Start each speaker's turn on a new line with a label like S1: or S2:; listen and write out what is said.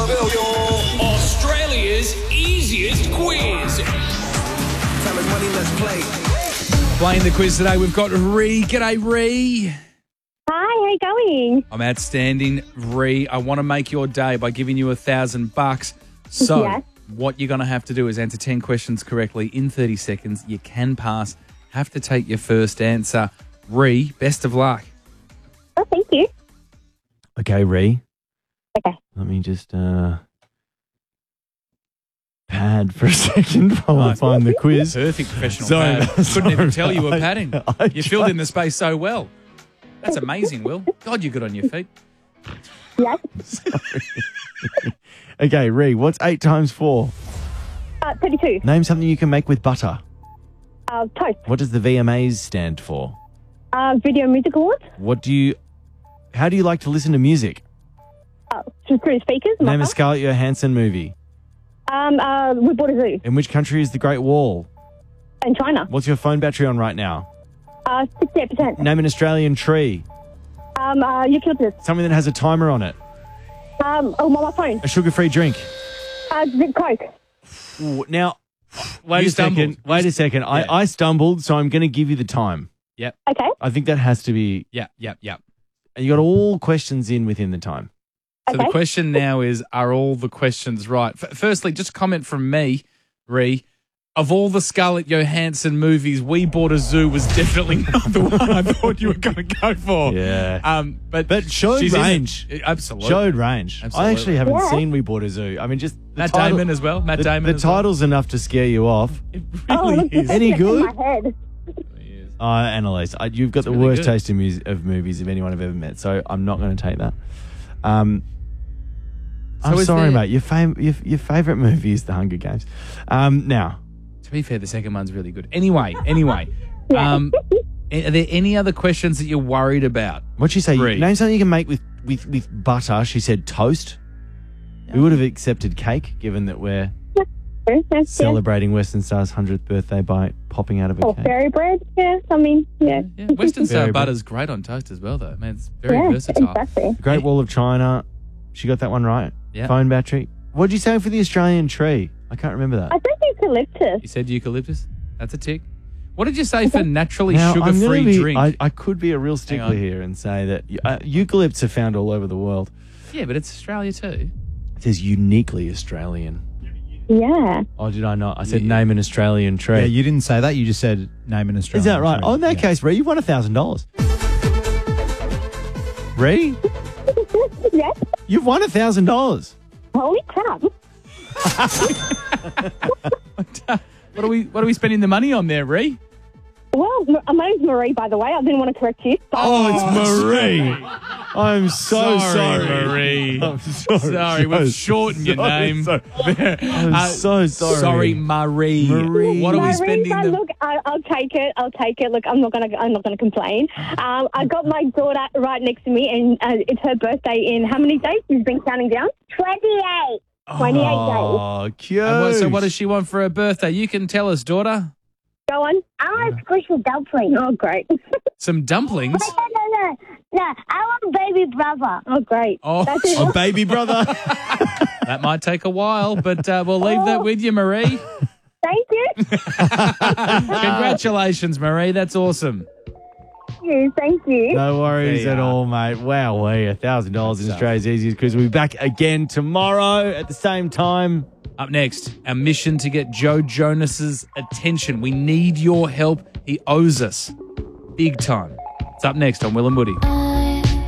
S1: Australia's easiest quiz.
S2: Time is money, let's play.
S3: Playing the quiz today, we've got Ree. G'day, Ree.
S4: Hi, how you going?
S3: I'm outstanding, Ree. I want to make your day by giving you $1,000. So
S4: Yes.
S3: what you're going to have to do is answer 10 questions correctly in 30 seconds. You can pass. Have to take your first answer. Ree, best of luck.
S4: Oh, thank you.
S5: Okay, Ree.
S4: Okay.
S5: Let me just pad for a second while I find the quiz.
S3: Perfect professional
S5: Sorry,
S3: pad. Couldn't even tell you were
S5: I-
S3: padding.
S5: I
S3: You filled in the space so well. That's amazing, Will. God, you're good on your feet.
S4: Yes.
S5: Okay, Ree, what's 8 times 4?
S4: 32.
S5: Name something you can make with butter.
S4: Toast.
S5: What does the VMAs stand for?
S4: Video Music Awards.
S5: How do you like to listen to music?
S4: Through speakers.
S5: Name a Scarlett Johansson movie.
S4: We bought a zoo
S5: In which country is the Great Wall?
S4: in China.
S5: What's your phone battery on right now?
S4: 68%.
S5: Name an Australian tree.
S4: Eucalyptus.
S5: Something that has a timer on it.
S4: My phone.
S5: A sugar-free drink.
S4: Coke.
S5: Ooh, now, wait
S3: You
S5: a second.
S3: stumbled.
S5: Wait a second.
S3: Yeah.
S5: I stumbled, so I'm going to give you the time.
S4: Okay.
S5: I think that has to be.
S3: Yep.
S5: And you got all questions in within the time.
S3: So the
S4: Okay.
S3: question now is, are all the questions right? Firstly, just a comment from me, Ree. Of all the Scarlett Johansson movies, We Bought a Zoo was definitely not the one I thought you were going to go for.
S5: Yeah.
S3: But
S5: showed
S3: she's in it.
S5: range.
S3: Absolutely.
S5: Showed range.
S3: Absolutely.
S5: I actually haven't
S4: Yeah.
S5: seen We Bought a Zoo. I mean, just the
S3: Matt
S5: title-
S3: Damon as well. Matt Damon
S5: The
S3: as well.
S5: title's enough to scare you off.
S3: It
S4: Oh,
S3: really
S4: look,
S3: is.
S5: Any
S4: in
S5: good?
S4: my head.
S5: Annalise, you've got the
S3: really
S5: worst
S3: good.
S5: taste in of movies of anyone I've ever met, so I'm not going to take that. I'm
S3: is
S5: sorry,
S3: there-
S5: mate. Your favourite movie is The Hunger Games. Now,
S3: To be fair, the second one's really good. Anyway. Are there any other questions that you're worried about?
S5: what'd she say?
S3: Three.
S5: Name something you can make with butter. She said toast. We would have accepted cake, given that we're celebrating Western Star's 100th birthday by popping out of a
S4: Or
S5: cake.
S4: fairy bread. Yeah, I mean, yeah.
S3: Yeah. Western Star
S5: Very
S3: butter's great on toast as well, though. Man, it's very
S4: Yeah,
S3: versatile.
S4: exactly.
S5: Great Wall of China. She got that one right.
S3: Yeah.
S5: Phone battery. What'd you say for the Australian tree? I can't remember that.
S4: I think eucalyptus.
S3: You said eucalyptus? That's a tick. What did you say for naturally
S5: Now, I'm gonna
S3: sugar-free
S5: be-
S3: drink?
S5: I could be a real stickler here and say that eucalypts are found all over the world.
S3: Yeah, but it's Australia too.
S5: It says uniquely Australian.
S4: Yeah.
S5: Oh, did I not? I said name an Australian tree.
S6: Yeah, you didn't say that. You just said name an Australian.
S5: Is that right?
S6: tree.
S5: Oh, in that
S6: Yeah.
S5: case, Ree, you've won $1,000. Ree,
S4: Yes.
S5: you've won $1,000.
S4: Holy crap.
S3: What are we spending the money on there, Ree?
S4: Well, my name's Marie, by the way. I didn't want to correct you.
S5: Oh, it's Marie. I'm so sorry.
S3: Marie.
S5: I'm sorry.
S3: We've shortened your name.
S5: I'm so sorry.
S3: Sorry, Marie.
S5: Marie.
S3: What are we
S4: Marie,
S3: spending the...
S4: look, I'll take it. Look, I'm not gonna complain. I got my daughter right next to me, and it's her birthday in how many days? She's been counting down. 28. 28 days.
S5: Oh, cute.
S3: So what does she want for her birthday? You can tell us, daughter.
S4: Go on. I want squishy dumpling. Oh, great.
S3: Some dumplings?
S4: No, I want baby brother. Oh, great.
S3: Oh,
S4: That's it.
S5: A baby brother.
S3: that might take a while, but we'll leave that with you, Marie.
S4: Thank you.
S3: Congratulations, Marie. That's awesome.
S4: Thank you.
S5: No worries
S3: There
S5: at
S3: you are.
S5: all, mate. Wow, $1,000 in Australia's easiest quiz. We'll be back again tomorrow at the same time.
S3: Up next, our mission to get Joe Jonas's attention. We need your help. He owes us big time. It's up next on Will and Woody.